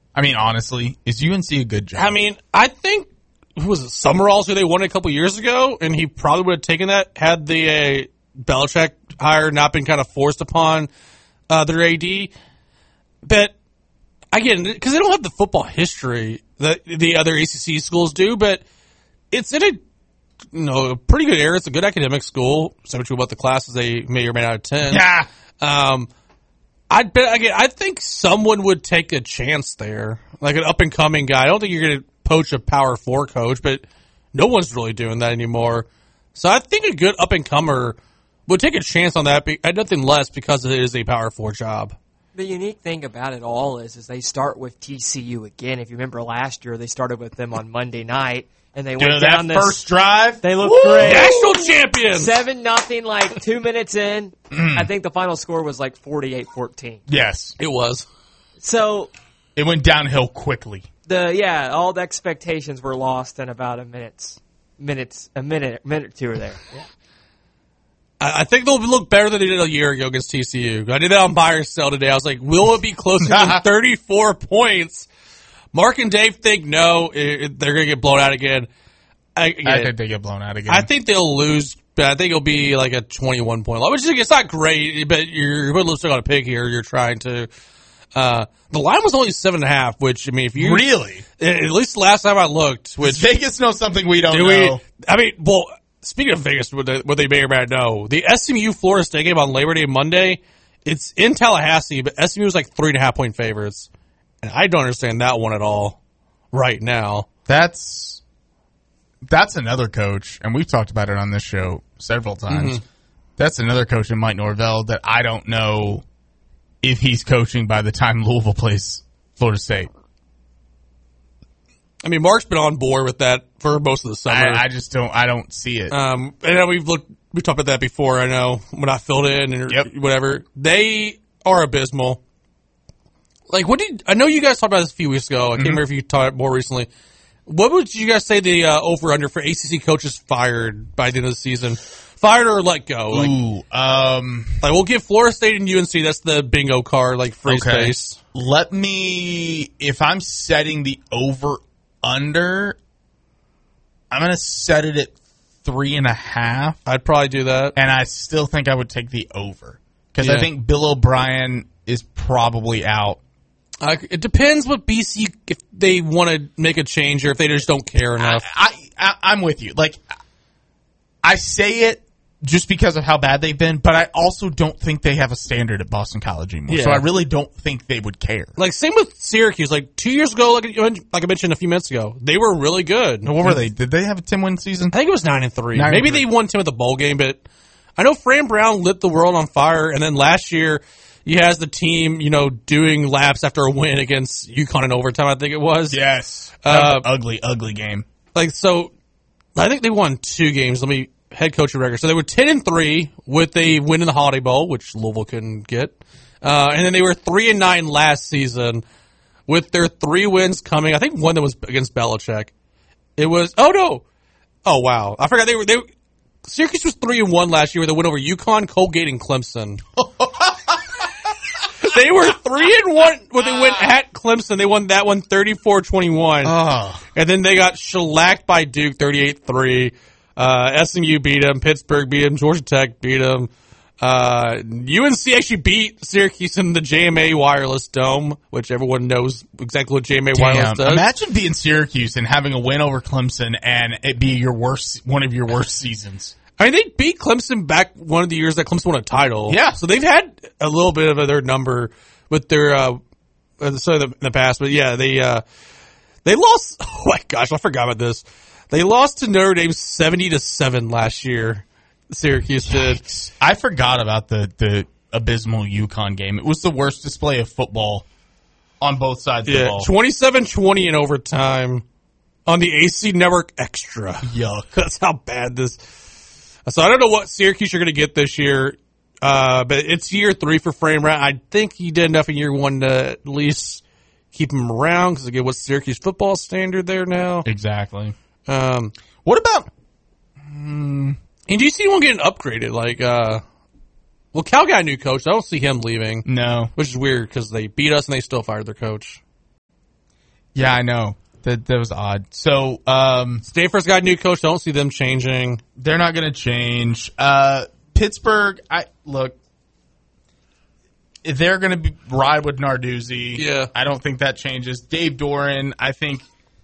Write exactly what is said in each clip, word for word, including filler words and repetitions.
I mean, honestly, is U N C a good job? I mean, I think, who was it, Summerall's who they won a couple years ago, and he probably would have taken that had the uh, Belichick hire not been kind of forced upon uh, their A D. But, again, because they don't have the football history that the other A C C schools do, but it's in a, you know, a pretty good area. It's a good academic school, similar what the classes they may or may not attend. Yeah. Um, I bet again. I think someone would take a chance there, like an up and coming guy. I don't think you're going to poach a Power Four coach, but no one's really doing that anymore. So I think a good up and comer would take a chance on that. Be, nothing less because it is a Power Four job. The unique thing about it all is, is they start with T C U again. If you remember last year, they started with them on Monday night. And they went Dude, down that this first drive. They looked Woo! great. National champions. Seven nothing, like two minutes in. I think the final score was like forty-eight fourteen. Yes, it was. So it went downhill quickly. The yeah, all the expectations were lost in about a minute, minutes, a minute, minute or two or there. Yeah. I, I think they'll look better than they did a year ago against T C U. I did that on buy or sell today. I was like, will it be closer than thirty-four points? Mark and Dave think no, it, it, they're going to get blown out again. I, again. I think they get blown out again. I think they'll lose, but I think it'll be like a twenty-one point loss, which is, it's not great, but you're putting lipstick on a pig here. You're trying to. Uh, the line was only seven and a half, which, I mean, if you. Really? At least last time I looked. Which, Does Vegas knows something we don't do know? We, I mean, well, speaking of Vegas, what they, what they may or may not know, the S M U Florida State game on Labor Day Monday, it's in Tallahassee, but S M U is like three and a half point favorites. And I don't understand that one at all right now. That's that's another coach, and we've talked about it on this show several times. Mm-hmm. That's another coach in Mike Norvell that I don't know if he's coaching by the time Louisville plays Florida State. I mean, Mark's been on board with that for most of the summer. I, I just don't. I don't see it. Um, and we've looked. We talked about that before. I know when I filled in and yep. whatever. They are abysmal. Like, what did I know? You guys talked about this a few weeks ago. I can't mm-hmm. remember if you talked more recently. What would you guys say the uh, over under for A C C coaches fired by the end of the season? Fired or let go? Like, Ooh, um, like we'll give Florida State and U N C. That's the bingo card, like free okay. space. Let me. If I'm setting the over under, I'm going to set it at three and a half. I'd probably do that, and I still think I would take the over because yeah. I think Bill O'Brien is probably out. Uh, it depends what B C if they want to make a change or if they just don't care enough. I, I, I'm with you. Like, I say it just because of how bad they've been, but I also don't think they have a standard at Boston College anymore. Yeah. So I really don't think they would care. Like, same with Syracuse. Like, two years ago, like, like I mentioned a few minutes ago, they were really good. What were they? Did they have a ten-win season? I think it was nine and three. Nine Maybe and three. they won ten at the bowl game, but I know Fran Brown lit the world on fire, and then last year he has the team, you know, doing laps after a win against UConn in overtime, I think it was. Yes. Uh, ugly, ugly game. Like, so, I think they won two games. Let me, head coach and record. So they were ten and three with a win in the Holiday Bowl, which Louisville couldn't get. Uh, and then they were three and nine last season with their three wins coming. I think one that was against Belichick. It was, oh no. Oh wow. I forgot they were, they Syracuse was three and one last year with a win over UConn, Colgate, and Clemson. They were three and one when they went at Clemson. They won that one thirty-four twenty-one. Oh. And then they got shellacked by Duke thirty-eight three. Uh, S M U beat them. Pittsburgh beat them. Georgia Tech beat them. Uh, U N C actually beat Syracuse in the J M A Wireless Dome, which everyone knows exactly what J M A Damn. Wireless does. Imagine being Syracuse and having a win over Clemson and it be your worst, one of your worst seasons. I mean, they beat Clemson back one of the years that Clemson won a title. Yeah. So they've had a little bit of their number with their, uh, so in the past, but yeah, they, uh, they lost, oh my gosh, I forgot about this. They lost to Notre Dame seventy to seven last year. Syracuse did. I forgot about the, the abysmal UConn game. It was the worst display of football on both sides yeah, of the ball. twenty-seven twenty in overtime on the A C Network Extra. Yuck. That's how bad this. So I don't know what Syracuse you're going to get this year, uh, but it's year three for Fran Brown. I think he did enough in year one to at least keep him around because again, what's Syracuse football standard there now? Exactly. Um, what about? Um, and do you see anyone getting upgraded? Like, uh, well, Cal got a new coach. I don't see him leaving. No, which is weird because they beat us and they still fired their coach. Yeah, I know. That that was odd. So, um, Stanford's got a new coach. Don't see them changing. They're not going to change. Uh, Pittsburgh, I look, they're going to be ride with Narduzzi. Yeah. I don't think that changes. Dave Doran, I think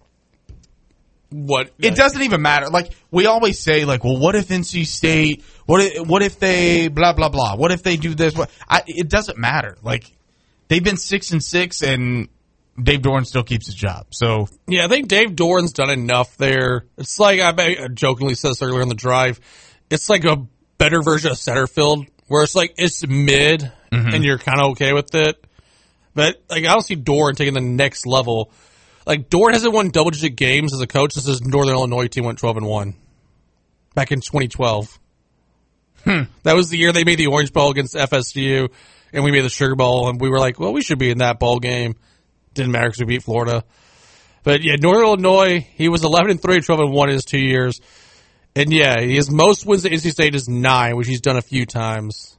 What it doesn't even matter. Like we always say, like, well, what if N C State? What if, what if they blah blah blah? What if they do this? What? I, it doesn't matter. Like they've been six and six, and Dave Doran still keeps his job. So Yeah, I think Dave Doran's done enough there. It's like I jokingly said this earlier in the drive. It's like a better version of Setterfield, where it's like it's mid, mm-hmm. and you're kind of okay with it. But like I don't see Doran taking the next level. Like Doran hasn't won double digit games as a coach since his Northern Illinois team went twelve and one back in twenty twelve. Hmm. That was the year they made the Orange Bowl against F S U, and we made the Sugar Bowl, and we were like, well, we should be in that bowl game. Didn't matter because we beat Florida. But yeah, Northern Illinois, he was eleven and three, twelve and one in his two years. And yeah, his most wins at N C State is nine, which he's done a few times.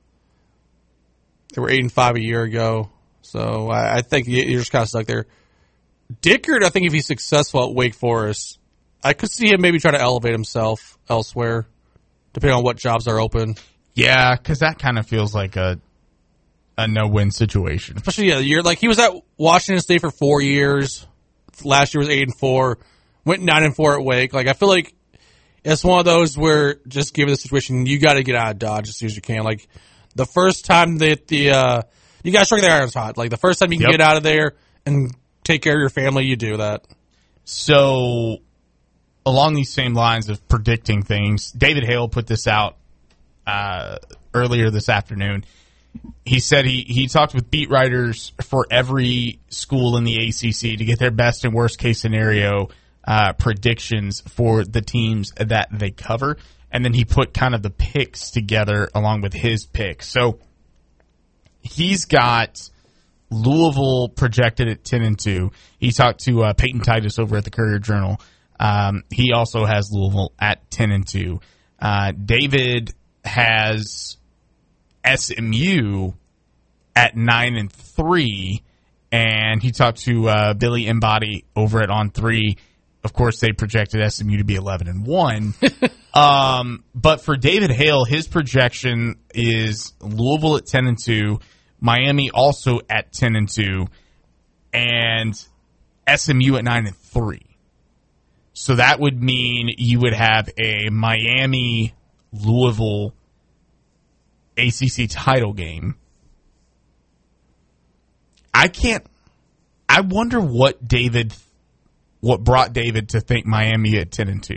They were eight and five a year ago. So I, I think you're just kind of stuck there. Dickert, I think if he's successful at Wake Forest, I could see him maybe try to elevate himself elsewhere, depending on what jobs are open. yeah, because that kind of feels like a a no-win situation. Especially yeah, the year like he was at Washington State for four years. Last year was eight and four. Went nine and four at Wake. Like I feel like it's one of those where just given the situation, you got to get out of Dodge as soon as you can. Like the first time that the uh, you got to strike the irons hot. Like the first time you can Yep. get out of there and take care of your family, you do that. So, along these same lines of predicting things, David Hale put this out uh, earlier this afternoon. He said he, he talked with beat writers for every school in the A C C to get their best and worst case scenario uh, predictions for the teams that they cover. And then he put kind of the picks together along with his picks. So, he's got Louisville projected at ten and two. He talked to uh, Peyton Titus over at the Courier Journal. Um, he also has Louisville at ten and two. Uh, David has S M U at nine and three, and he talked to uh, Billy Embody over at On Three. Of course, they projected S M U to be eleven and one. um, but for David Hale, his projection is Louisville at ten and two. Miami also at ten and two, and S M U at nine and three. So that would mean you would have a Miami Louisville A C C title game. I can't. I wonder what David, what brought David to think Miami at ten and two.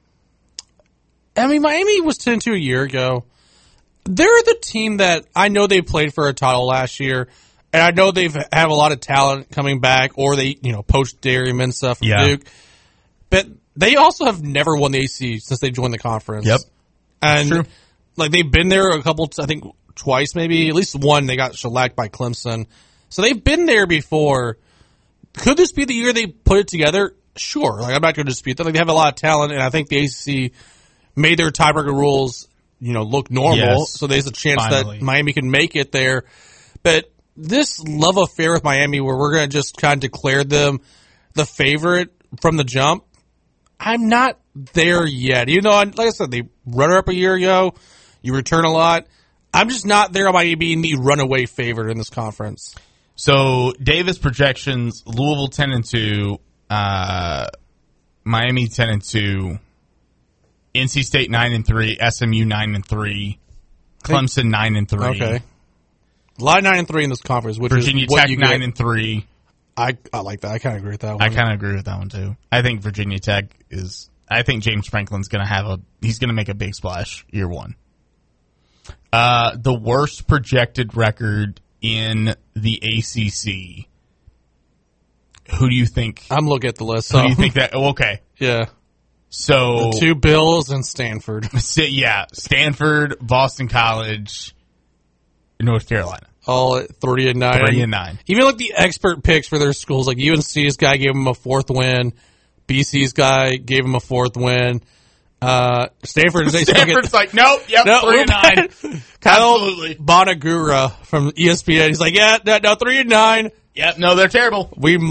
I mean, Miami was ten and two a year ago. They're the team that I know they played for a title last year, and I know they've have a lot of talent coming back, or they, you know, poached Darius Mensah from Yeah. Duke. But they also have never won the A C C since they joined the conference. Yep. And True. like they've been there a couple, I think twice maybe, at least one they got shellacked by Clemson. So they've been there before. Could this be the year they put it together? Sure. Like I'm not going to dispute that. Like they have a lot of talent, and I think the A C C made their tiebreaker rules, you know, look normal. Yes, so there's a chance finally. that Miami can make it there. But this love affair with Miami, where we're going to just kind of declare them the favorite from the jump, I'm not there yet. Even though, like I said, they runner up a year ago, you return a lot. I'm just not there on Miami being the runaway favorite in this conference. So Davis projections: Louisville ten and two, uh, Miami ten and two, N C State nine and three, S M U nine and three, Clemson nine and three. Okay, a lot of nine and three in this conference. Which Virginia is what Tech you nine get. and three. I I like that. I kind of agree with that one. I kind of agree with that one too. I think Virginia Tech is. I think James Franklin's going to have a. He's going to make a big splash year one. Uh, the worst projected record in the A C C. Who do you think? I'm looking at the list. Who So do you think that? oh, Okay, yeah, so the two Bills and Stanford. So, yeah, Stanford, Boston College, North Carolina, All at three and nine. three and nine. Even like the expert picks for their schools, like U N C's guy gave them a fourth win. B C's guy gave them a fourth win. Uh, Stanford, they still Stanford's get, like, nope, yep, no, three and nine. Kyle Absolutely. Bonagura from E S P N. He's like, yeah, no, no, three and nine. Yep, no, they're terrible. We